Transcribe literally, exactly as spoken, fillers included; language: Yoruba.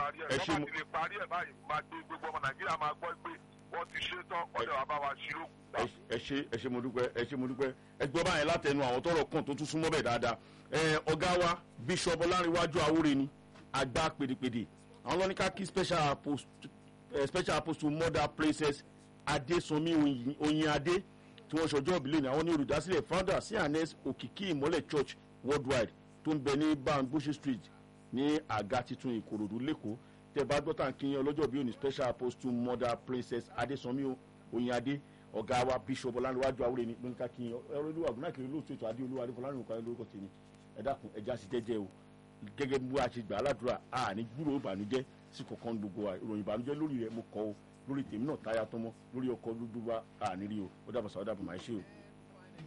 parí ẹ̀ wọ́n bá ti lè parí ẹ̀ báyìí máa gbé gbogbo ọmọ nàìjíríà máa gbọ́ pé wọ́n ti ṣe tán ọ̀dọ̀ wa bá wa ṣí lókun. ẹ ṣe ẹ ṣe mo dúpẹ́ ẹ ṣe mo dúpẹ́ ẹ gbọ́ báyìí látẹnu àwọn tọrọ kan tó tún súnmọ́ bẹ́ẹ̀ dáadáa ẹ ọ̀gá wa bishop ọlárìnwájú àwúre ni àgbà pèdèpèdè àwọn lọ́níkà kí special apostle special apostle mother princess adésanmi oyinadé tí wọ́n ṣọjọ́ ìbílẹ̀ ní àwọn ní olùdásílẹ̀ founder c and s òkìkí ìmọ́lẹ̀ church worldwide tó ń bẹ ní bangbóṣe street ní àga titun ìkòròdú lẹ́kọ̀ọ́ tẹ bá gbọ́ tàn kíyan ọlọ́jọ́ bí òní special apostle mother princess adésanmi oyinadé ọ̀gá wa bishop ọlárìnwájú àwúre ní lóníkà kíyan ọlọ́lúwà gúnnákiri olóòtú ètò adéolúwa adéfọlárìn òkàlẹ́ lórúkọ tèmi ẹ dákun ẹja sí jẹ́jẹ́ o gẹ́gẹ́ bí wọ́n a ṣe gbà aládùúrà a ní gbúrò ìbànújẹ́ sí kọ̀ọ̀kan gbogbo wa ìròyìn ìbànújẹ́ lórí rẹ̀ mo kọ́ o lórí tèmi náà táyà tọmọ lórí ọkọ̀ gbogbo wa a ní rí o ó dàbọ̀ sá ó dàbọ̀ máa ṣe o.